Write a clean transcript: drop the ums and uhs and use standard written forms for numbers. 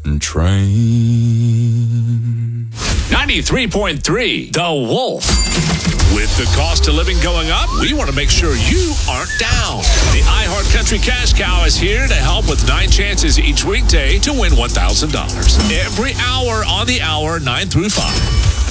train. 93.3, The Wolf. With the cost of living going up, we want to make sure you aren't down. The iHeart Country Cash Cow is here to help with 9 chances each weekday to win $1,000. Every hour on the hour, 9 through 5.